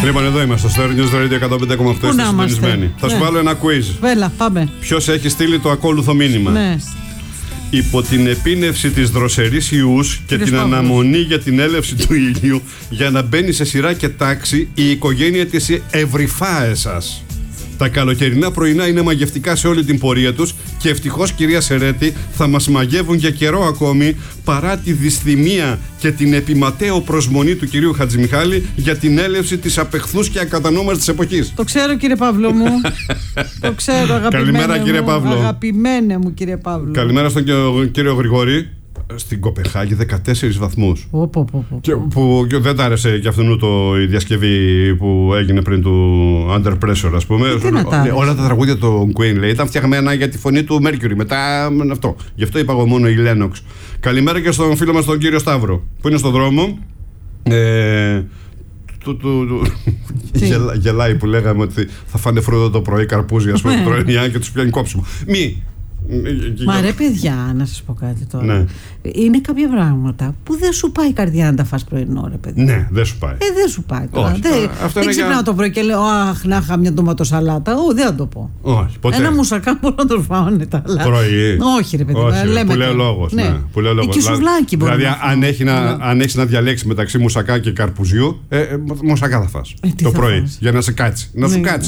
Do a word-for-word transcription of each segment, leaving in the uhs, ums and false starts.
Λοιπόν, εδώ είμαστε στο Star News Radio εκατόν πέντε κόμμα οκτώ. Είστε συντονισμένοι. Θα σου βάλω ένα quiz. Βέλα, πάμε. Ποιος έχει στείλει το ακόλουθο μήνυμα? Ναι. Υπό την επίνευση της δροσερής ιούς και την αναμονή για την έλευση του ήλιου, για να μπαίνει σε σειρά και τάξη η οικογένεια της Ευρυφάεσας. Τα καλοκαιρινά πρωινά είναι μαγευτικά σε όλη την πορεία τους και ευτυχώς, κυρία Σερέτη, θα μας μαγεύουν για καιρό ακόμη, παρά τη δυσθυμία και την επιματέω προσμονή του κυρίου Χατζημιχάλη για την έλευση της απεχθούς και ακατανόμαστης εποχής. Το ξέρω, κύριε Παύλο μου. Το ξέρω, αγαπημένε. Καλημέρα, κύριε μου, Παύλο. Αγαπημένε μου, κύριε Παύλο. Καλημέρα στον κύριο Γρηγόρη. Στην Κοπεχάγη δεκατέσσερις βαθμούς. Πω, πω, πω, πω. Και, που και δεν τ' άρεσε και αυτού το, η διασκευή που έγινε πριν του Under Pressure, ας πούμε. Όλα, όλα τα τραγούδια του Queen, λέει, ήταν φτιαγμένα για τη φωνή του Mercury. Μετά αυτό. Γι' αυτό είπα εγώ μόνο η Lennox. Καλημέρα και στον φίλο μας τον κύριο Σταύρο, που είναι στον δρόμο. Ε, του, του, του, γελά, γελάει που λέγαμε ότι θα φάνε φρούτο το πρωί, καρπούζι, ας πούμε, το πρωί και τους πιάνει κόψιμο. Μη. Μα ρε παιδιά, να σας πω κάτι τώρα. Ναι. Είναι κάποια πράγματα που δεν σου πάει η καρδιά να τα φας πρωινό, ρε παιδί. Ναι, δεν σου πάει. Ε, δεν σου πάει τώρα. Όχι, δεν δεν ξυπνάω για... το πρωί και λέω, αχ, να είχα μια ντοματοσαλάτα. Ω, δεν θα το πω. Όχι, ποτέ. Ένα μουσακά μπορώ να το φάω νετάλα. Πρωί. Όχι, ρε παιδί. Όχι, λέμε που λέει λόγος. Ναι. Ναι, που λέει λόγος. Και σουβλάκι μπορεί. Δηλαδή, να αν, έχει να, αν έχεις να διαλέξεις μεταξύ μουσακά και καρπουζιού, ε, ε, μουσακά θα φας ε, το θα πρωί. Φας. Για να σε κάτσει. Να σου κάτσει.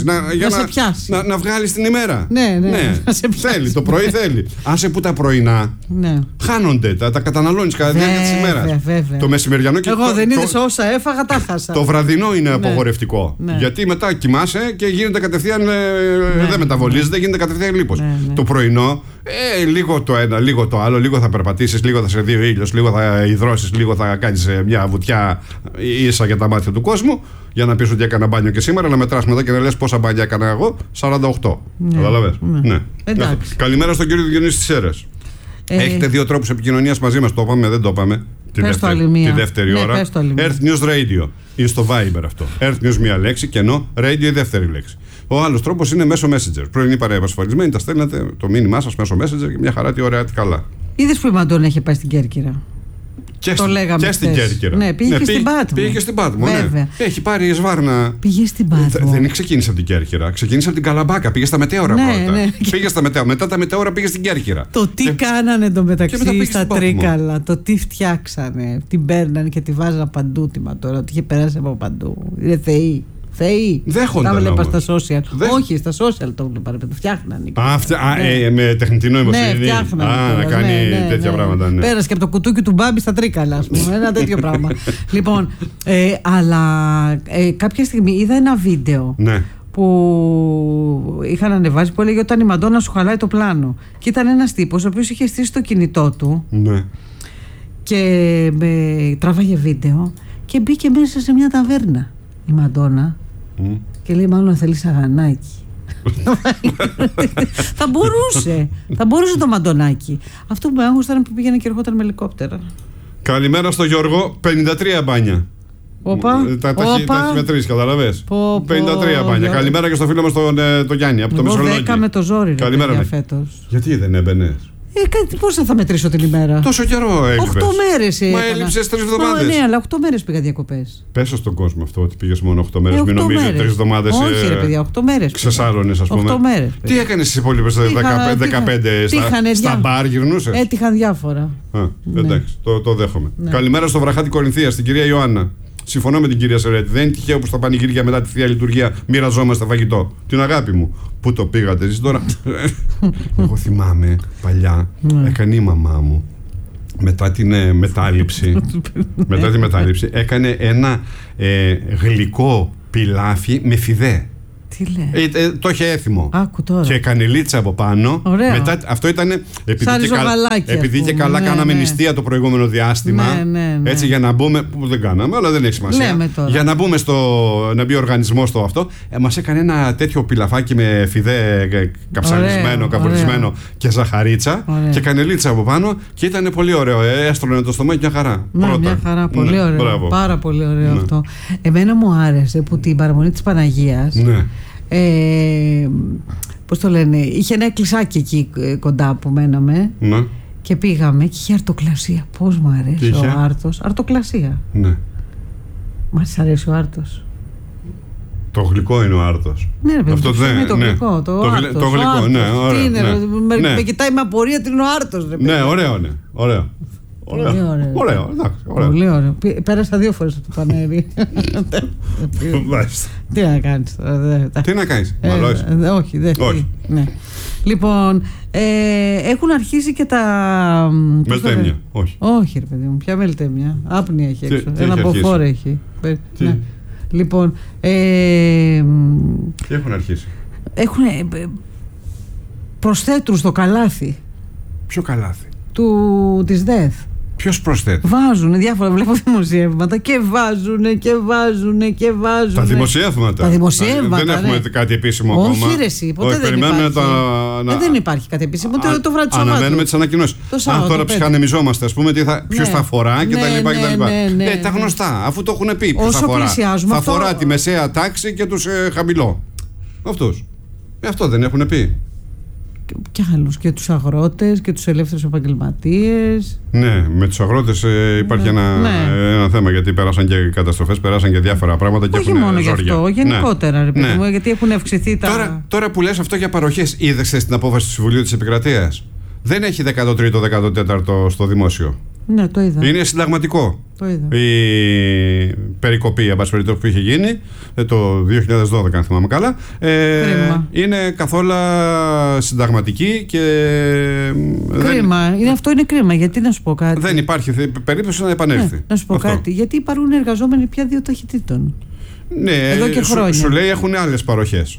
Να βγάλεις την ημέρα. Ναι, ναι. Θέλει, το πρωί θέλει. Άσε που τα πρωινά ναι. χάνονται, τα, τα καταναλώνεις κατά τη διάρκεια της ημέρας. Το μεσημεριανό και εγώ το, δεν είδες το, όσα έφαγα, τα χάσα. Το βραδινό είναι ναι. απογορευτικό. Ναι. Γιατί μετά κοιμάσαι και γίνεται κατευθείαν. Ναι. Δεν μεταβολίζεται, γίνεται κατευθείαν λίπος. Ναι, ναι. Το πρωινό, ε, λίγο το ένα, λίγο το άλλο, λίγο θα περπατήσεις, λίγο θα σε δει ο ήλιος, λίγο θα υδρώσεις, λίγο θα κάνεις μια βουτιά ίσα για τα μάτια του κόσμου. Για να πεις ότι έκανα μπάνιο και σήμερα, να μετράς μετά και να λες πόσα μπάνια έκανα εγώ. σαράντα οκτώ. Ναι. Καταλαβες. Ναι. Ναι. Καλημέρα στον κύριο Διονύση της Σέρρας. Ε... Έχετε δύο τρόπους επικοινωνίας μαζί μας. Το είπαμε, δεν το είπαμε. Τη δεύτερη, τη δεύτερη ναι, ώρα. Earth News Radio. Είναι στο Viber αυτό. Earth News μία λέξη και ενώ Radio η δεύτερη λέξη. Ο άλλος τρόπος είναι μέσω Messenger. Πρωινή παρέα ασφαλισμένη, τα στέλνετε το μήνυμά σας μέσω Messenger και μια χαρά τι ωραία, τι καλά. Είδες που η Μαντώνα είχε πάει στην Κέρκυρα. Και, το λέγαμε και στην Κέρκυρα. Ναι, πήγε ναι, και πήγε, στην Πάτμο. Πήγε και στην Πάτμο. Ναι. Έχει πάρει Σβάρνα. Πήγε στην Πάτμο. Δεν ξεκίνησε από την Κέρκυρα. Ξεκίνησε από την Καλαμπάκα. Πήγε στα μετέωρα ναι, πρώτα. Ναι. Πήγε στα μετέωρα. Μετά τα μετέωρα πήγε στην Κέρκυρα. Το τι ε... κάνανε εντωμεταξύ στα Τρίκαλα. Το τι φτιάξανε. Την παίρνανε και τη βάζανε παντού τη Ματώνα. Ότι είχε περάσει από παντού. Είναι θεοί. Θεοί. Δέχονταν. Τα βλέπα στα social. Δε... Όχι, στα social το βλέπα. Το φτιάχνανε. Α, φτια... ναι. α ε, με τεχνητή νοημοσύνη. Ναι, φτιάχνανε. Α, να κάνει ναι, ναι, τέτοια ναι. πράγματα. Ναι. Πέρασε και από το κουτούκι του Μπάμπη στα Τρίκαλα, α πούμε. Ένα τέτοιο πράγμα. Λοιπόν, ε, αλλά ε, κάποια στιγμή είδα ένα βίντεο. Ναι. Που είχαν ανεβάσει που έλεγε όταν η Μαντώνα σου χαλάει το πλάνο. Και ήταν ένας τύπος ο οποίος είχε στήσει το κινητό του. Ναι. Και με τράβαγε βίντεο και μπήκε μέσα σε μια ταβέρνα η Μαντώνα. Mm. Και λέει μάλλον θέλει σαγανάκι. Θα μπορούσε. Θα μπορούσε το Μαντωνάκι. Αυτό που με άγχωσε ήταν που πήγαινε και ερχόταν με ελικόπτερα. Καλημέρα στο Γιώργο. πενήντα τρία μπάνια. Όπα, τα, τα, όπα. τα έχει μετρήσει, καταλαβες. Πω, πενήντα τρία μπάνια. Γιώργο. Καλημέρα και στο φίλο μας τον, τον Γιάννη από το Μεσολόγγι. δέκα με το ζόρι ρε φέτος. Γιατί δεν έμπαινες? Ε, πώς θα μετρήσω την ημέρα? Τόσο καιρό έλειπες. Οχτώ μέρες έκανα. Μα έλειψες τρεις εβδομάδες. Ναι, αλλά οχτώ μέρες πήγα διακοπές. Πέσω στον κόσμο αυτό ότι πήγες μόνο οχτώ μέρες. Μην νομίζεις τρεις εβδομάδες. Όχι, ρε παιδιά, οχτώ μέρες. Ξεσάλωνες, ας πούμε. οχτώ μέρες. Τι έκανες στις υπόλοιπες δεκαπέντε στα μπαρ, γυρνούσες? Έτυχαν διάφορα. Εντάξει, το δέχομαι. Καλημέρα στο βραχάτι Κορινθία, στην κυρία Ιωάννα. Συμφωνώ με την κυρία Σερέτη. Δεν είναι τυχαίο που στα πανηγύρια μετά τη θεία λειτουργία μοιραζόμαστε φαγητό. Την αγάπη μου. Πού το πήγατε εσείς τώρα? Εγώ θυμάμαι παλιά, έκανε η μαμά μου μετά την ε, μετάληψη. μετά τη μετάληψη έκανε ένα ε, γλυκό πιλάφι με φιδέ. Τι λέει. Ε, ε, το είχε έθιμο. Άκου τώρα. Και κανελίτσα από πάνω. Μετά, αυτό ήταν. Επειδή και, κα, επειδή και καλά ναι, κάναμε ναι. νηστεία το προηγούμενο διάστημα. Ναι, ναι, ναι. Έτσι για να μπούμε. Που δεν κάναμε, αλλά δεν έχει σημασία. Για να μπούμε στο. Να μπει ο οργανισμός στο αυτό. Ε, μας έκανε ένα τέτοιο πιλαφάκι με φιδέ καψαρισμένο, καβουρισμένο και ζαχαρίτσα. Ωραία. Και κανελίτσα από πάνω. Και ήταν πολύ ωραίο. Ε, έστρωνε το στομάχι μια χαρά. Ναι, πρώτα. Μια χαρά. Πολύ ναι, ωραίο. Μπράβο. Πάρα πολύ ωραίο ναι. αυτό. Εμένα μου άρεσε που την παραμονή της Παναγίας. Ναι. Ε, πώς το λένε, είχε ένα εκκλησάκι εκεί κοντά που μέναμε ναι. και πήγαμε και είχε αρτοκλασία. Πώς μου αρέσει ο άρτος. Αρτοκλασία. Ναι. Μας αρέσει ο άρτος. Το γλυκό είναι ο άρτος. Ναι, ρε παιδί, αυτό το, δεν, το ναι. γλυκό, το, το, άρτος, το γλυκό, άρτος. ναι, ωραία. Τι είναι, ναι. με, ναι. με κοιτάει με απορία τι είναι ο άρτος, ρε παιδί. Ναι, ωραίο, ναι, ωραίο. Ωραίο, Πολύ ωραίο. ωραίο, εντάξει, ωραίο. Πολύ ωραίο. Πέρασα δύο φορές από το πανέρι. Τι να κάνεις τώρα. Τι να κάνεις, ε, μαλώσεις. ε, όχι, δεν όχι. Ναι. Λοιπόν, ε, έχουν αρχίσει και τα... Μελτέμια, όχι. Όχι ρε παιδί μου, ποια μελτέμια. Άπνοια έχει έξω. Τι, ένα μποφόρ έχει. Ναι. Λοιπόν, ε, τι έχουν αρχίσει. Έχουν προσθέτουν στο καλάθι. Ποιο καλάθι? Του, της ΔΕΘ. Ποιος προσθέτει? Βάζουν διάφορα, βλέπω δημοσιεύματα και βάζουν και βάζουν και βάζουν. Τα δημοσιεύματα. Τα δημοσιεύματα. Δεν έχουμε ναι. κάτι επίσημο όχι, ακόμα. Όχι, ρε, εσύ, ποτέ όχι, δεν υπάρχει. Τα... Ε, δεν υπάρχει κάτι επίσημο. Ούτε το βράδυ του Σαββάτου. Αναμένουμε τις ανακοινώσεις. Αν τώρα ψυχανεμιζόμαστε, ας πούμε, θα... ποιος ναι. θα φορά ναι, κτλ. Ναι, ναι, ναι, ναι, ε, τα γνωστά, αφού το έχουν πει. Ποιος όσο θα φορά. Θα αυτό... φορά τη μεσαία τάξη και τους ε, χαμηλό. Αυτούς. Ε, αυτό δεν έχουν πει. Και άλλους, και τους αγρότες και τους ελεύθερους επαγγελματίες. Ναι, με τους αγρότες ε, υπάρχει ναι, ένα, ναι. ένα θέμα, γιατί πέρασαν και καταστροφές, πέρασαν και διάφορα πράγματα και όχι έχουν μόνο γι' αυτό, γενικότερα ναι. ρε παιδί μου, ναι. γιατί έχουν αυξηθεί τα... Τώρα, τώρα που λες αυτό για παροχές, είδες την απόφαση του Συμβουλίου της Επικρατείας? Δεν έχει δέκατο τρίτο δέκατο τέταρτο στο δημόσιο. Ναι, το είδα. Είναι συνταγματικό. Το είδα. Η περικοπή που είχε γίνει το δύο χιλιάδες δώδεκα, αν θυμάμαι καλά, ε, είναι καθόλου συνταγματική και. Κρίμα. Δεν... Είναι, αυτό είναι κρίμα. Γιατί να σου πω κάτι. Δεν υπάρχει περίπτωση να επανέλθει. Ναι, να σου πω αυτό. κάτι. Γιατί υπάρχουν εργαζόμενοι πια δύο ταχυτήτων. Ναι, εδώ και χρόνια. Σου, σου λέει έχουν άλλες παροχές.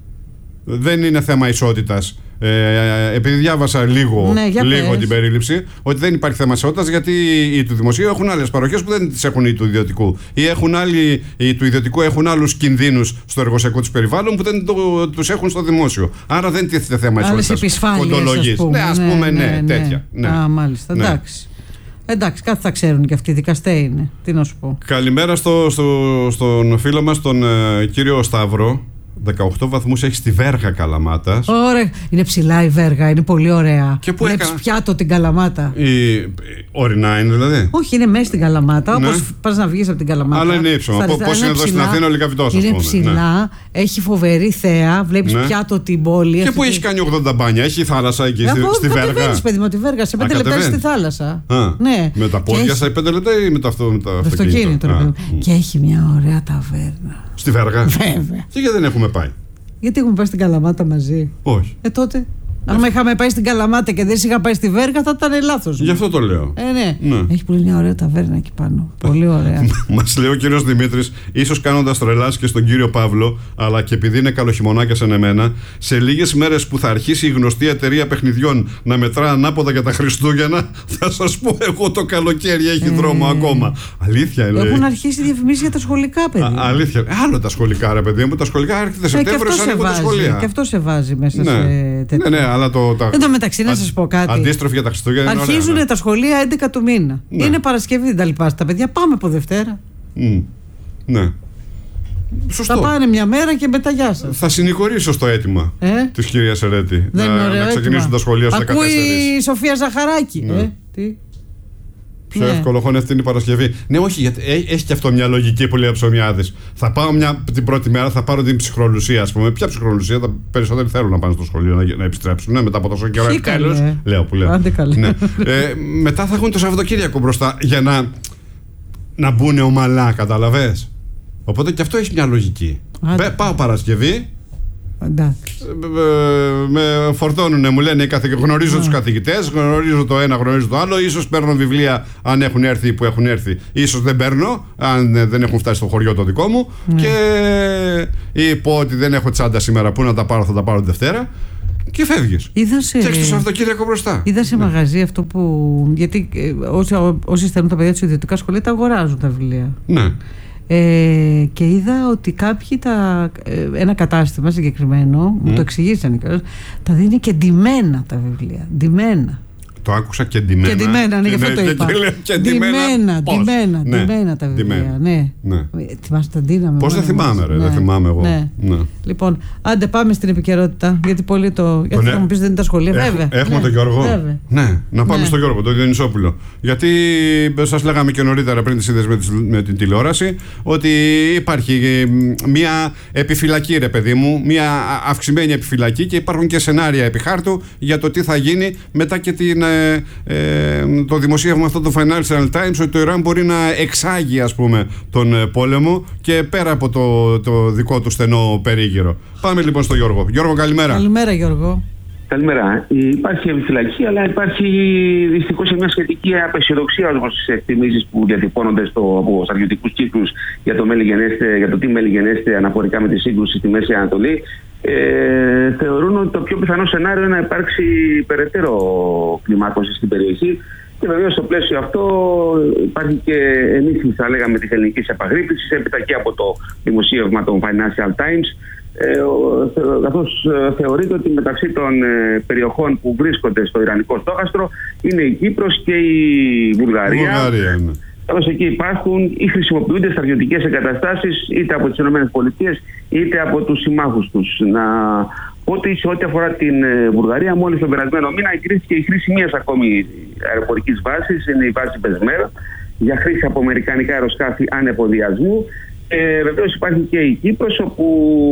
Δεν είναι θέμα ισότητας. Ε, επειδή διάβασα λίγο, ναι, λίγο την περίληψη, ότι δεν υπάρχει θέμα ισότητας, γιατί οι του δημοσίου έχουν άλλες παροχές που δεν τις έχουν οι του ιδιωτικού. Ή έχουν άλλοι, οι του ιδιωτικού έχουν άλλους κινδύνους στο εργοσιακό τους περιβάλλον που δεν το, τους έχουν στο δημόσιο. Άρα δεν τίθεται θέμα ισότητας. Κοντολογής. Ναι, ας πούμε, ναι, ναι, ναι τέτοια. Ναι. Α, μάλιστα, ναι. εντάξει. Εντάξει, κάτι θα ξέρουν και αυτοί, δικαστέ είναι. Τι να σου πω. Καλημέρα στο, στο, στον φίλο μας, τον ε, κύριο Σταύρο. δεκαοκτώ βαθμούς έχει στη Βέργα Καλαμάτας. Ωραία. Είναι ψηλά η Βέργα, είναι πολύ ωραία. Και πού βλέπεις έκανα... πιάτο την Καλαμάτα. Η... Ορεινά είναι δηλαδή. Όχι, είναι μέσα στην Καλαμάτα. Ναι. Όπως πας να βγεις από την Καλαμάτα. Αλλά είναι ύψωμα. Πώς είναι εδώ στην Αθήνα, όλοι καβιτός. Είναι ψηλά, ναι. Έχει φοβερή θέα. Βλέπεις ναι. πιάτο την πόλη. Και πού έχει κάνει ογδόντα μπάνια, έχει θάλασσα εκεί στη, στη Βέργα. Κατεβαίνεις, παιδί μου, τη Βέργα. Σε πέντε λεπτά στη θάλασσα. Ναι. Με τα πόδια στα πέντε λεπτά ή με το αυτοκίνητο? Και έχει μια ωραία ταβέρνα. Στη Βέργα. Βέβαια. Και γιατί δεν έχουμε πάει? Γιατί έχουμε πάει στην Καλαμάτα μαζί. Όχι. Ε, τότε. Αν είχαμε πάει στην Καλαμάτα και δεν είχα πάει στη Βέργα, θα ήταν λάθος. Γι' αυτό το λέω. Ε, ναι. ναι. Έχει πολύ μια ωραία ταβέρνα εκεί πάνω. Πολύ ωραία. Μας λέει ο κύριος Δημήτρης, ίσως κάνοντας τρελάς και στον κύριο Παύλο, αλλά και επειδή είναι καλοχειμωνάκια σαν εμένα, σε λίγες μέρες που θα αρχίσει η γνωστή εταιρεία παιχνιδιών να μετρά ανάποδα για τα Χριστούγεννα, θα σας πω εγώ το καλοκαίρι έχει ε, δρόμο ακόμα. Αλήθεια λέει. Έχουν αρχίσει διαφημίσεις για τα σχολικά, παιδιά. Α, αλήθεια. Άλλο τα σχολικά, ρε παιδί μου. Τα σχολικά έρχεται Σεπτέμβριο σαν τα σχολεία. Και αυτό σε βάζει μέσα ναι. σε τέτοια. Ναι, ναι, αλλά το. Εν τω μεταξύ, να σας πω κάτι. Αντίστροφη για τα Χριστούγεννα. Αρχίζουν ναι. τα σχολεία έντεκα του μήνα. Ναι. Είναι Παρασκευή, δεν τα λοιπά τα παιδιά. Πάμε από Δευτέρα. Mm. Ναι. Σωστό. Θα πάνε μια μέρα και μετά γεια σας. Θα συνηγορήσω στο αίτημα ε? της κυρίας Ερέτη. Δεν να, είναι να ξεκινήσουν έτοιμα. Τα σχολεία στις δεκατέσσερις. Ακούει η Σοφία Ζαχαράκη. Ναι. Ε? Τι? Πιο ναι. εύκολο χώνει αυτή είναι η Παρασκευή. Ναι, όχι, γιατί έχει και αυτό μια λογική που λέει ο Ψωμιάδης. Θα πάω μια, την πρώτη μέρα, θα πάρω την ψυχρολουσία, ας πούμε. Ποια ψυχρολουσία? Τα περισσότεροι θέλουν να πάνε στο σχολείο να, να επιστρέψουν. Ναι, μετά από τόσο καιρό. Τέλος. Λέω που λέω. Άντε ναι. ε, μετά θα έχουν το Σαββατοκύριακο μπροστά για να, να μπουν ομαλά, καταλαβες. Οπότε και αυτό έχει μια λογική. Άντε. Πάω Παρασκευή. Με φορτώνουνε, μου λένε, γνωρίζω τους καθηγητές, γνωρίζω το ένα, γνωρίζω το άλλο. Ίσως παίρνω βιβλία αν έχουν έρθει που έχουν έρθει. Ίσως δεν παίρνω, αν δεν έχουν φτάσει στο χωριό το δικό μου. Mm. Και ή πω ότι δεν έχω τσάντα σήμερα, πού να τα πάρω, θα τα πάρω τη Δευτέρα. Και φεύγεις. Σε... Και έχεις το Σαββατοκύριακο μπροστά. Είδα σε ναι. μαγαζί αυτό που. Γιατί όσοι, όσοι στέλνουν τα παιδιά του ιδιωτικά σχολεία τα αγοράζουν τα βιβλία. Ναι. Ε, και είδα ότι κάποιοι τα, ένα κατάστημα συγκεκριμένο, mm. μου το εξηγήσανε, τα δίνει και ντυμένα τα βιβλία. Ντυμένα. Το άκουσα και ντυμένα. Και ντυμένα, ναι, γι' αυτό το είπα. Και ντυμένα, ντυμένα, ντυμένα τα βιβλία. Ναι. Θυμάσαι τα ντύναμε. Πώς δεν θυμάμαι, ρε, δεν θυμάμαι εγώ. Λοιπόν, άντε πάμε στην επικαιρότητα. Γιατί πολύ το. Γιατί θα μου πεις δεν είναι τα σχολεία, βέβαια. Έχουμε τον Γιώργο. Ναι, να πάμε στον Γιώργο, τον Διονυσόπουλο. Γιατί σας λέγαμε και νωρίτερα πριν τη σύνδεση με την τηλεόραση ότι υπάρχει μια επιφυλακή, ρε παιδί μου, μια αυξημένη επιφυλακή και υπάρχουν και σενάρια επί χάρτου για το τι θα γίνει μετά και την, ε, ε, το δημοσίευμα αυτό το Financial Times ότι το Ιράν μπορεί να εξάγει, ας πούμε, τον πόλεμο και πέρα από το, το δικό του στενό περίγυρο. Πάμε λοιπόν στον Γιώργο. Γιώργο, καλημέρα. Καλημέρα, Γιώργο. Καλημέρα. Υπάρχει επιφυλακή, αλλά υπάρχει δυστυχώς μια σχετική απεσιοδοξία ως προς τις εκτιμήσεις που διατυπώνονται στο, από στρατιωτικούς κύκλους για το, για το τι μέλη γενέστε αναφορικά με τη σύγκρουση στη Μέση Ανατολή. Ε, θεωρούν ότι το πιο πιθανό σενάριο είναι να υπάρξει περαιτέρω κλιμάκωση στην περιοχή. Και βεβαίως στο πλαίσιο αυτό υπάρχει και ενίσχυση, θα λέγαμε, της ελληνικής επαγρύπνησης, έπειτα και από το δημοσίευμα των Financial Times. Ε, καθώς θεωρείται ότι μεταξύ των ε, περιοχών που βρίσκονται στο Ιρανικό στόχαστρο είναι η Κύπρος και η Βουλγαρία. Βουλγαρία ναι. Καθώς εκεί υπάρχουν ή χρησιμοποιούνται στρατιωτικές εγκαταστάσεις είτε από τις ΗΠΑ είτε από τους συμμάχους τους. Να πω ότι σε ό,τι αφορά την ε, Βουλγαρία, μόλις τον περασμένο μήνα εγκρίθηκε η χρήση μιας ακόμη αεροπορικής βάσης, είναι η βάση Μπεσμέρ, για χρήση από αμερικανικά αεροσκάφη ανεφοδιασμού. Ε, βεβαίως υπάρχει και η Κύπρος, όπου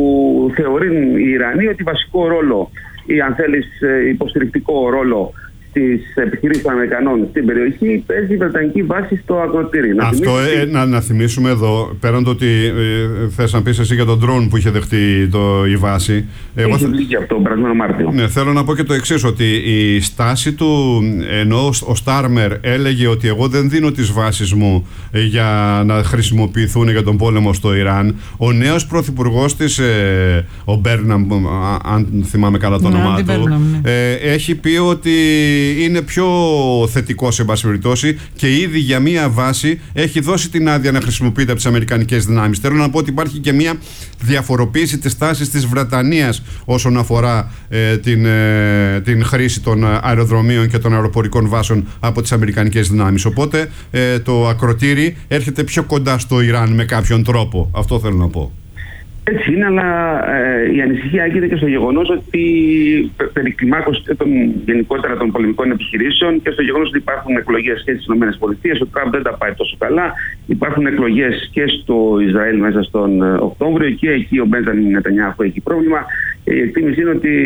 θεωρούν οι Ιρανοί ότι βασικό ρόλο ή αν θέλεις υποστηρικτικό ρόλο στις επιχειρήσεις των Αμερικανών στην περιοχή παίζει η Βρετανική βάση στο ακροτήρι. Να Αυτό θυμίσουμε... ε, να, να θυμίσουμε εδώ, πέραν το ότι ε, θες να πεις εσύ για τον ντρόουν που είχε δεχτεί το, η βάση. Έχει θε... βγει από τον περασμένο Μάρτιο. Ναι, θέλω να πω και το εξής, ότι η στάση του, ενώ ο Στάρμερ έλεγε ότι εγώ δεν δίνω τις βάσεις μου για να χρησιμοποιηθούν για τον πόλεμο στο Ιράν, ο νέος πρωθυπουργός της, ε, ο Μπέρναμ, αν θυμάμαι καλά το όνομά του, Μπέρναμ, ναι. ε, έχει πει ότι είναι πιο θετικό σε πάση περιπτώσει και ήδη για μία βάση έχει δώσει την άδεια να χρησιμοποιείται από τις αμερικανικές δυνάμεις. Θέλω να πω ότι υπάρχει και μία διαφοροποίηση της τάσης της Βρετανίας όσον αφορά ε, την, ε, την χρήση των αεροδρομίων και των αεροπορικών βάσεων από τις αμερικανικές δυνάμεις. Οπότε ε, το ακροτήρι έρχεται πιο κοντά στο Ιράν με κάποιον τρόπο. Αυτό θέλω να πω. Έτσι είναι, αλλά ε, η ανησυχία έγινε και στο γεγονός ότι περί κλιμάκωσης των, γενικότερα των πολεμικών επιχειρήσεων και στο γεγονός ότι υπάρχουν εκλογές και στις ΗΠΑ, ο Τραμπ δεν τα πάει τόσο καλά. Υπάρχουν εκλογές και στο Ισραήλ μέσα στον Οκτώβριο και εκεί ο Μπέντζαμιν Νετανιάχου έχει πρόβλημα. Και η εκτίμηση είναι ότι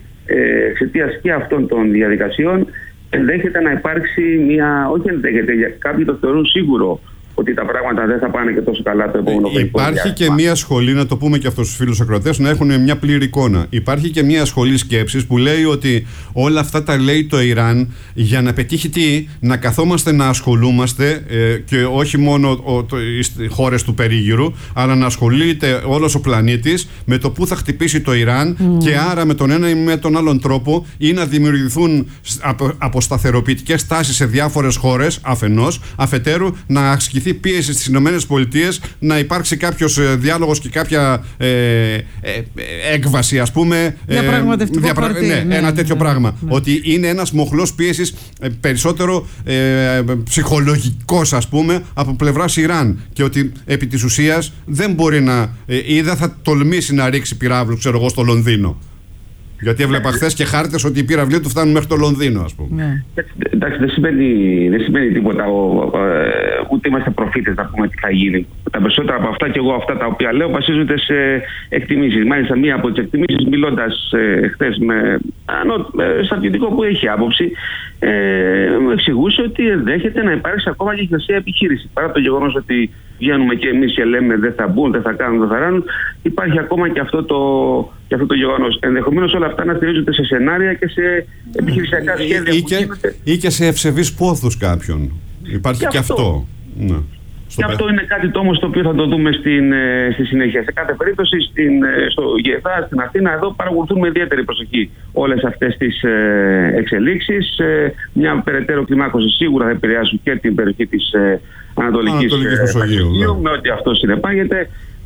ε, εξαιτίας και αυτών των διαδικασιών ενδέχεται να υπάρξει μια, όχι ενδέχεται, κάποιοι το θεωρούν σίγουρο, ότι τα πράγματα δεν θα πάνε και τόσο καλά το επόμενο ε, Υπάρχει και μια σχολή, να το πούμε και αυτούς τους φίλους ακροατές, να έχουν μια πλήρη εικόνα. Υπάρχει και μια σχολή σκέψης που λέει ότι όλα αυτά τα λέει το Ιράν για να πετύχει τι, να καθόμαστε να ασχολούμαστε ε, και όχι μόνο ο, το, οι χώρες του περίγυρου, αλλά να ασχολείται όλος ο πλανήτης με το που θα χτυπήσει το Ιράν mm. και άρα με τον ένα ή με τον άλλον τρόπο ή να δημιουργηθούν απο, αποσταθεροποιητικές τάσεις σε διάφορες χώρες αφενός, αφετέρου να ασκηθεί πίεση στις Ηνωμένες Πολιτείες να υπάρξει κάποιος ε, διάλογος και κάποια ε, ε, έκβαση, ας πούμε. Διαπραγματευτικό διαπρα... χαρτί, ναι, ναι, ένα τέτοιο ναι, πράγμα. Ναι. Ότι είναι ένας μοχλός πίεσης ε, περισσότερο ε, ψυχολογικός, ας πούμε, από πλευράς Ιράν. Και ότι επί της ουσίας δεν μπορεί να ε, ή δεν θα τολμήσει να ρίξει πυράβλου, ξέρω εγώ, στο Λονδίνο. Γιατί έβλεπα χθες και χάρτες ότι οι πυραυλοί του φτάνουν μέχρι το Λονδίνο, ας πούμε. Ναι. Εντάξει, δεν σημαίνει, δεν σημαίνει τίποτα. Ο, ο, ούτε είμαστε προφήτες να πούμε τι θα γίνει. Τα περισσότερα από αυτά και εγώ αυτά τα οποία λέω βασίζονται σε εκτιμήσεις. Μάλιστα, μία από τις εκτιμήσεις, μιλώντας ε, χθες με ένα στρατιωτικό που έχει άποψη, ε, μου εξηγούσε ότι ενδέχεται να υπάρξει ακόμα και χερσαία επιχείρηση. Παρά το γεγονός ότι βγαίνουμε και εμείς και λέμε δεν θα μπουν, δεν θα κάνουν, δεν θα ράνουν, υπάρχει ακόμα και αυτό το, και αυτό το γεγονός. Ενδεχομένως όλα αυτά να στηρίζονται σε σενάρια και σε επιχειρησιακά σχέδια. Ή, και, ή και σε ευσεβείς πόθους κάποιων. Υπάρχει και, και αυτό. αυτό. Ναι. Και πέ... αυτό είναι κάτι το όμως το οποίο θα το δούμε στην, στη συνέχεια. Σε κάθε περίπτωση στην, στο ΓΕΘΑ, στην Αθήνα, εδώ παρακολουθούμε με ιδιαίτερη προσοχή όλες αυτές τις ε, εξελίξεις. Ε, μια περαιτέρω κλιμάκωση σίγουρα θα επηρεάσουν και την περιοχή της ε, Ανατολικής Μεσογείου, με ό,τι αυτό συνεπάγεται.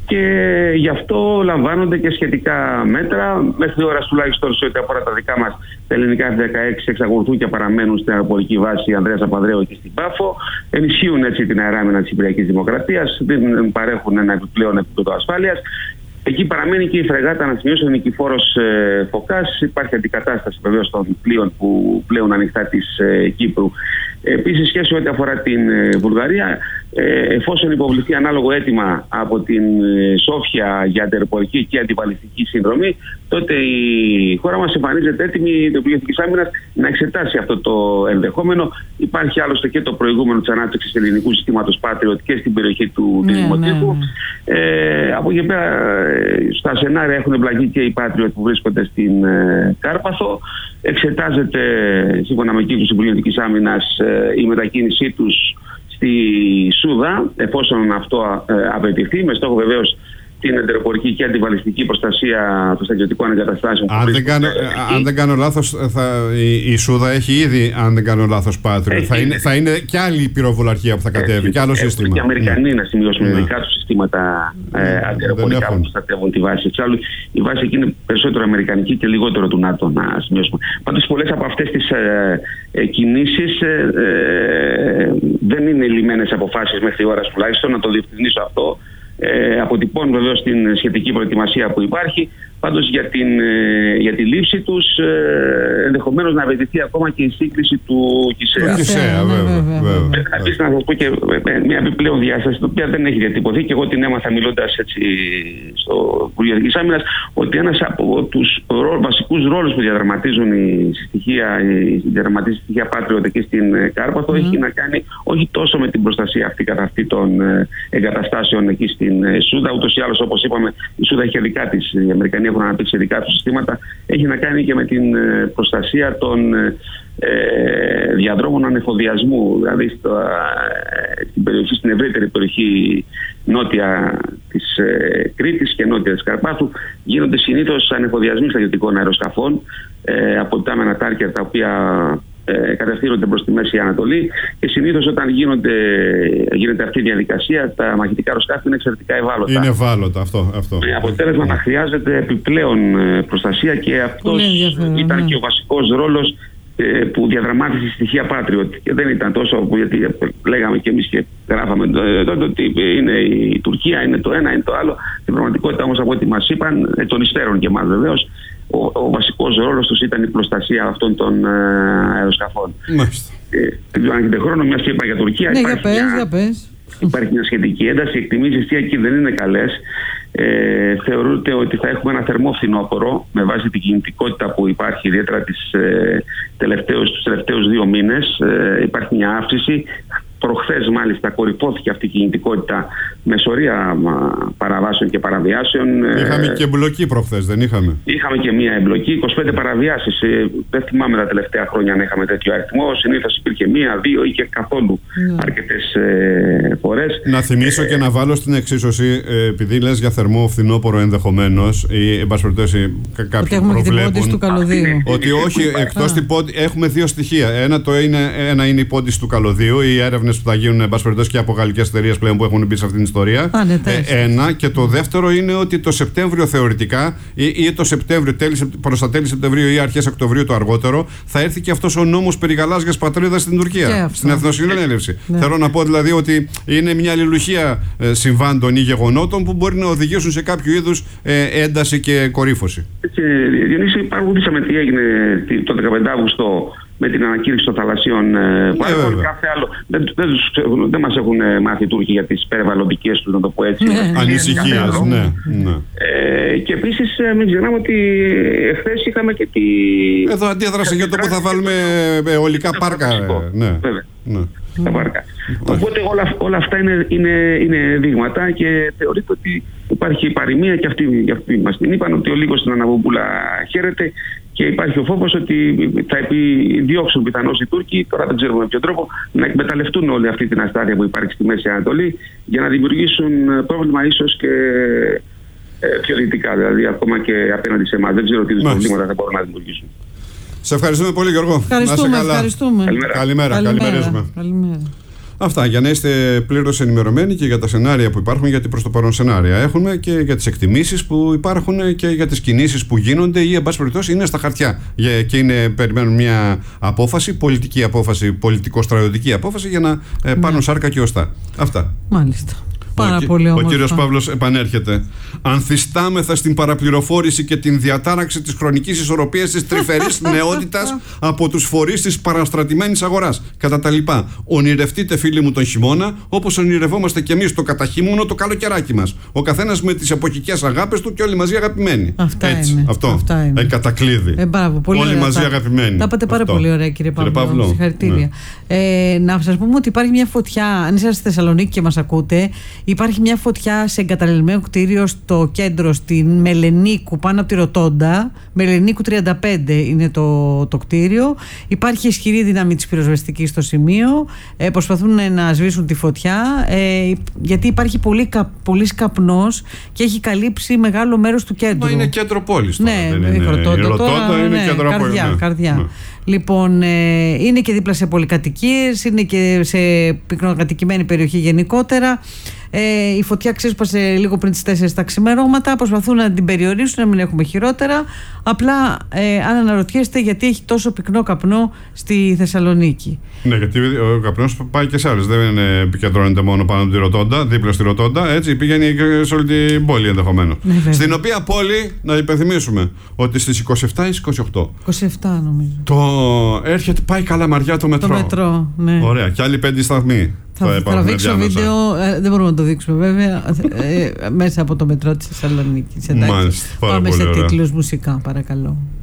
και γι' αυτό λαμβάνονται και σχετικά μέτρα. Μέχρι ώρα τουλάχιστον σε ό,τι αφορά τα δικά μας τα ελληνικά εφ δεκαέξι εξακολουθούν και παραμένουν στην αεροπορική βάση Ανδρέας Παπανδρέου και στην Πάφο. Ενισχύουν έτσι την αεράμινα της Κυπριακής Δημοκρατίας, δεν παρέχουν ένα επιπλέον επίπεδο ασφάλειας. Εκεί παραμένει και η φρεγάτα, να σημειώσω, ο Νικηφόρος ε, Φωκάς. Υπάρχει αντικατάσταση βεβαίως των πλοίων που πλέουν ανοιχτά της ε, Κύπρου. Επίσης, σχέση ό,τι αφορά την ε, Βουλγαρία, ε, εφόσον υποβληθεί ανάλογο αίτημα από την ε, Σόφια για αντεροπορική και αντιβαλιστική συνδρομή, τότε η χώρα μας εμφανίζεται έτοιμη, το Υπουργείο Εθνικής Άμυνας, να εξετάσει αυτό το ενδεχόμενο. Υπάρχει άλλωστε και το προηγούμενο της ανάπτυξης ελληνικού συστήματος Patriot και στην περιοχή του ναι, Δημοτικού. Ναι, ναι. Ε, από εκεί πέρα, στα σενάρια έχουν εμπλακεί και οι Patriot που βρίσκονται στην ε, Κάρπαθο. Εξετάζεται, σύμφωνα με κύκλους του Υπουργείου Εθνικής Άμυνας, ε, η μετακίνησή τους στη Σούδα, εφόσον αυτό ε, απαιτηθεί, με στόχο βεβαίως την εντεροπορική και αντιβαλιστική προστασία των στρατιωτικών εγκαταστάσεων. Αν, δεν κάνω, αν δεν κάνω λάθος, θα, η, η Σούδα έχει ήδη, αν δεν κάνω λάθος, Patriot. Θα είναι, θα είναι και άλλη η πυροβολαρχία που θα κατέβει, και άλλο σύστημα. Και οι Αμερικανοί, να σημειώσουμε, ναι, δικά του συστήματα ε, αντιεροπορικά που προστατεύουν τη βάση. Εξάλλου, η βάση εκεί είναι περισσότερο αμερικανική και λιγότερο του ΝΑΤΟ, να σημειώσουμε. Πάντως, πολλές από αυτές τις ε, ε, κινήσεις ε, ε, δεν είναι λυμμένες αποφάσεις μέχρι ώρα τουλάχιστον, να το διευκρινίσω αυτό. Ε, αποτυπώνουν βεβαίως την σχετική προετοιμασία που υπάρχει. Πάντως για, την, ε, για τη λήψη τους ε, ενδεχομένως να απαιτηθεί ακόμα και η σύγκριση του ΚΙΣΕΑ. ΚΙΣΕΑ, βέβαια. Επίσης να σας πω και μια επιπλέον διάσταση, την οποία δεν έχει διατυπωθεί και εγώ την έμαθα μιλώντας έτσι στο Υπουργείο Εθνικής Άμυνας, ότι ένας από τους βασικούς ρόλους που διαδραματίζουν η στοιχεία, η διαδραματίζει η στοιχεία Patriot εκεί στην Κάρπαθο, mm. έχει να κάνει όχι τόσο με την προστασία αυτή καθ' αυτή των εγκαταστάσεων εκεί στην Σούδα, ούτως ή άλλως, όπως είπαμε, η Σούδα έχει δικά της, οι Αμερικανοί έχουν αναπτύξει δικά του συστήματα, έχει να κάνει και με την προστασία των ε, διαδρόμων ανεφοδιασμού, δηλαδή στο, ε, στην περιοχή, στην ευρύτερη περιοχή νότια της ε, Κρήτης και νότια της Καρπάθου, γίνονται συνήθως ανεφοδιασμοί στρατιωτικών αεροσκαφών ε, από τα μένα τάρκερ τα οποία Ε, κατευθύνονται προς τη Μέση Ανατολή, και συνήθως όταν γίνονται, γίνεται αυτή η διαδικασία, τα μαχητικά αεροσκάφη είναι εξαιρετικά ευάλωτα. Είναι ευάλωτα αυτό. αυτό. Με αποτέλεσμα να χρειάζεται επιπλέον προστασία, και αυτός ήταν και ο βασικός ρόλος ε, που διαδραμάτισε η στοιχεία Patriot. Και δεν ήταν τόσο, γιατί λέγαμε και εμείς και γράφαμε τότε ότι είναι η Τουρκία, είναι το ένα, είναι το άλλο. Στην πραγματικότητα όμως, από ό,τι μας είπαν, ε, των υστέρων και εμάς βεβαίως, Ο, ο βασικός ρόλος τους ήταν η προστασία αυτών των ε, αεροσκαφών. Μάλιστα. Δεν ξέρω αν έχετε χρόνο, μιας και είπα για Τουρκία. Ναι, υπάρχει, για πες, μια, για πες. υπάρχει μια σχετική ένταση. Οι εκτιμήσεις εκεί δεν είναι καλές. Ε, θεωρείται ότι θα έχουμε ένα θερμό φθινόπωρο με βάση την κινητικότητα που υπάρχει, ιδιαίτερα τις, ε, τελευταίους, τους τελευταίους δύο μήνες. Ε, υπάρχει μια αύξηση. Προχθές μάλιστα κορυφώθηκε αυτή η κινητικότητα με σωρία παραβάσεων και παραβιάσεων. Είχαμε και εμπλοκή προχθές, δεν είχαμε? Είχαμε και μία εμπλοκή, είκοσι πέντε παραβιάσεις. Δεν θυμάμαι τα τελευταία χρόνια αν είχαμε τέτοιο αριθμό. Συνήθως υπήρχε μία, δύο ή και καθόλου mm. αρκετές ε, φορές. Να θυμίσω ε, και να βάλω στην εξίσωση, ε, επειδή λες για θερμό φθινόπωρο ενδεχομένως, ή εν πάση περιπτώσει κάποιοι προβλέπουν του καλωδίου. Ότι όχι, εκτός την πόντιση, έχουμε δύο στοιχεία. Ένα, το είναι, ένα είναι η πόντιση του καλωδίου, οι έρευνες που θα γίνουν, εν πάση περιπτώσει, και από γαλλικές εταιρείες πλέον που έχουν μπει σε αυτήν την ιστορία. Α, ναι, ε, ένα. Και το δεύτερο είναι ότι το Σεπτέμβριο θεωρητικά, ή, ή το Σεπτέμβριο, προς τα τέλη Σεπτεμβρίου ή αρχές Οκτωβρίου το αργότερο, θα έρθει και αυτός ο νόμος περί γαλάζιας πατρίδας στην Τουρκία. Στην Εθνοσυνέλευση. Ναι. Θέλω να πω δηλαδή ότι είναι μια αλληλουχία ε, συμβάντων ή γεγονότων που μπορεί να οδηγήσουν σε κάποιο είδους ε, ένταση και κορύφωση. Έτσι, Διονύση, παρακολουθήσαμε τι έγινε το δεκαπέντε Αυγούστου με την ανακήρυξη των θαλασσίων ε, πάρκων. Yeah, κάθε άλλο. Δεν, δεν, δεν, δεν μας έχουν μάθει οι Τούρκοι για τις περιβαλλοντικές τους, να το πω έτσι. Yeah. Ανησυχίες, ναι. ναι. Ε, και επίσης μην ξεχνάμε ότι εχθές είχαμε και τη... Εδώ αντίδραση για το που θα βάλουμε αιωλικά πάρκα. Ναι. Βέβαια. Ναι. Τα πάρκα. Οπότε όλα, όλα αυτά είναι, είναι, είναι δείγματα, και θεωρείται ότι υπάρχει παροιμία, και αυτοί, και αυτοί μας την είπαν, ότι ο λίγος στην Αναβομπούλα χαίρεται, και υπάρχει ο φόβος ότι θα επιδιώξουν πιθανώς οι Τούρκοι, τώρα δεν ξέρουμε με ποιο τρόπο, να εκμεταλλευτούν όλη αυτή την αστάθεια που υπάρχει στη Μέση Ανατολή για να δημιουργήσουν πρόβλημα ίσως και ε, πιο δυτικά, δηλαδή ακόμα και απέναντι σε εμάς. Δεν ξέρω τι προβλήματα θα μπορούν να δημιουργήσουν. Σε ευχαριστούμε πολύ, Γιώργο. Ευχαριστούμε, ευχαριστούμε. Καλημέρα. Καλημέρα. Καλημέρα. Καλημέρα. Καλημέρα. Αυτά για να είστε πλήρως ενημερωμένοι και για τα σενάρια που υπάρχουν, γιατί προς το παρόν σενάρια έχουμε, και για τις εκτιμήσεις που υπάρχουν και για τις κινήσεις που γίνονται ή εν πάση περιπτώσει είναι στα χαρτιά. Και είναι, περιμένουν μια απόφαση, πολιτική απόφαση, πολιτικο-στρατιωτική απόφαση για να ε, πάρουν ναι. σάρκα και οστά. Αυτά. Μάλιστα. Πάρα ο, πολύ ο κύριος Παύλος επανέρχεται. Ανθιστάμεθα στην παραπληροφόρηση και την διατάραξη της χρονικής ισορροπίας της τρυφερής νεότητας από τους φορείς της παραστρατημένης αγοράς. Κατά τα λοιπά, ονειρευτείτε φίλοι μου τον χειμώνα, όπως ονειρευόμαστε κι εμείς το καταχείμωνο το καλοκαιράκι μας. Ο καθένας με τις εποχικές αγάπες του και όλοι μαζί αγαπημένοι. Αυτά Έτσι, είναι. Αυτό. Αυτά είναι. Ε, κατακλείδη. Ε, μπράβο, πολύ όλοι ωραία. μαζί τα, αγαπημένοι. Τα είπατε πάρα Αυτό. πολύ ωραία, κύριε Παύλο. Παύλο. Συγχαρητήρια. Ναι. Ε, να σας πούμε ότι υπάρχει μια φωτιά, αν είσαστε στη Θεσσαλονίκη και μας ακούτε. Υπάρχει μια φωτιά σε εγκαταλελειμμένο κτίριο στο κέντρο, στην Μελενίκου, πάνω από τη Ρωτόντα. Μελενίκου τριάντα πέντε είναι το, το κτίριο. Υπάρχει ισχυρή δύναμη της πυροσβεστικής στο σημείο. Ε, προσπαθούν να σβήσουν τη φωτιά, ε, γιατί υπάρχει πολύ, κα, πολύς καπνός και έχει καλύψει μεγάλο μέρος του κέντρου. Μα είναι κέντρο πόλης τώρα. Ναι, δεν είναι. Ρωτόντα, η Ρωτόντα τώρα, είναι ναι, κέντρο πόλης. καρδιά, Ναι. καρδιά. Ναι. Λοιπόν, ε, είναι και δίπλα σε πολυκατοικίες, είναι και σε πυκνοκατοικημένη περιοχή γενικότερα. Ε, η φωτιά ξέσπασε λίγο πριν τις τέσσερις τα ξημερώματα. Προσπαθούν να την περιορίσουν, να μην έχουμε χειρότερα. Απλά ε, αν αναρωτιέστε γιατί έχει τόσο πυκνό καπνό στη Θεσσαλονίκη. Ναι, γιατί ο καπνός πάει και σε άλλες. Δεν επικεντρώνεται μόνο πάνω από τη Ρωτόντα, δίπλα στη Ρωτόντα. Έτσι πηγαίνει και σε όλη την πόλη ενδεχομένως. Ναι, στην οποία πόλη, να υπενθυμίσουμε ότι στις είκοσι επτά ή είκοσι οκτώ. είκοσι επτά νομίζω. Το έρχεται, πάει Καλαμαριά το μετρό. Το μετρό, ναι. Ωραία, και άλλοι πέντε σταθμοί. Θα, θα τραβήξω βίντεο, ε, δεν μπορούμε να το δείξουμε βέβαια, ε, μέσα από το μετρό της Θεσσαλονίκης. Μάλιστα, πάμε σε ωραία. τίτλους μουσικά, παρακαλώ.